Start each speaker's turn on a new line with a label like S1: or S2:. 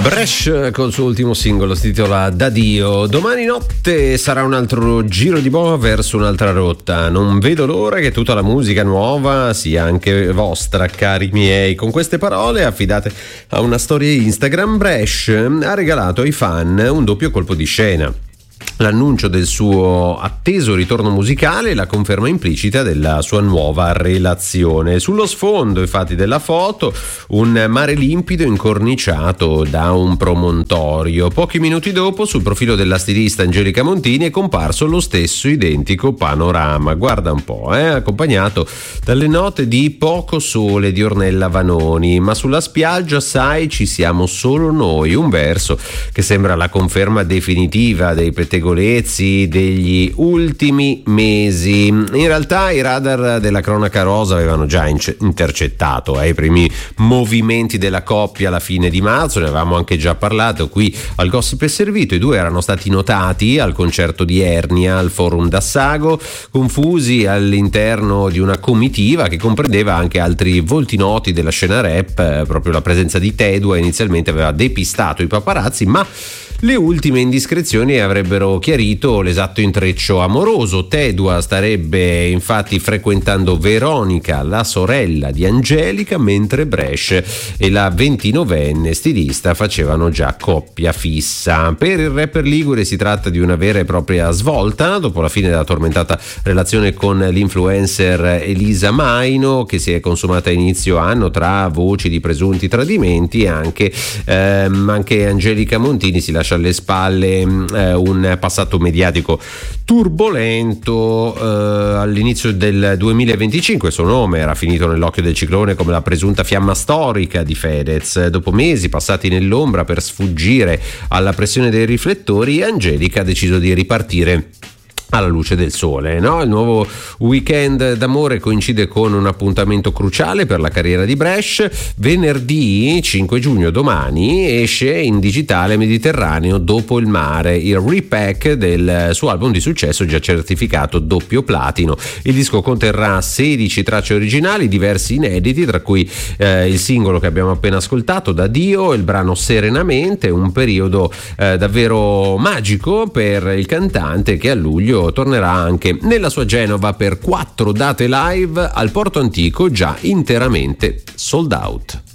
S1: Bresh col suo ultimo singolo si intitola Da Dio. Domani notte sarà un altro giro di boa verso un'altra rotta. Non vedo l'ora che tutta la musica nuova sia anche vostra, cari miei. Con queste parole, affidate a una storia Instagram, Bresh ha regalato ai fan un doppio colpo di scena. L'annuncio del suo atteso ritorno musicale e la conferma implicita della sua nuova relazione. Sullo sfondo, infatti, della foto, un mare limpido incorniciato da un promontorio. Pochi minuti dopo, sul profilo della stilista Angelica Montini è comparso lo stesso identico panorama. Guarda un po', accompagnato dalle note di Poco sole di Ornella Vanoni. Ma sulla spiaggia, sai, ci siamo solo noi. Un verso che sembra la conferma definitiva dei pettegolezzi degli ultimi mesi. In realtà i radar della cronaca rosa avevano già intercettato i primi movimenti della coppia alla fine di marzo, ne avevamo anche già parlato qui al Gossip è Servito. I due erano stati notati al concerto di Ernia al Forum d'Assago, confusi all'interno di una comitiva che comprendeva anche altri volti noti della scena rap. Proprio la presenza di Tedua inizialmente aveva depistato i paparazzi, ma le ultime indiscrezioni avrebbero chiarito l'esatto intreccio amoroso. Tedua starebbe infatti frequentando Veronica, la sorella di Angelica, mentre Bresh e la 29enne stilista facevano già coppia fissa. Per il rapper ligure si tratta di una vera e propria svolta dopo la fine della tormentata relazione con l'influencer Elisa Maino, che si è consumata a inizio anno tra voci di presunti tradimenti. Anche Angelica Montini si lascia alle spalle un passato mediatico turbolento. All'inizio del 2025 il suo nome era finito nell'occhio del ciclone come la presunta fiamma storica di Fedez. Dopo mesi passati nell'ombra per sfuggire alla pressione dei riflettori, Angelica ha deciso di ripartire alla luce del sole, no? Il nuovo weekend d'amore coincide con un appuntamento cruciale per la carriera di Bresh. Venerdì 5 giugno, domani, esce in digitale Mediterraneo dopo il mare, il repack del suo album di successo già certificato doppio platino. Il disco conterrà 16 tracce originali, diversi inediti, tra cui il singolo che abbiamo appena ascoltato, Da Dio, il brano Serenamente, un periodo davvero magico per il cantante, che a luglio tornerà anche nella sua Genova per 4 date live al Porto Antico già interamente sold out.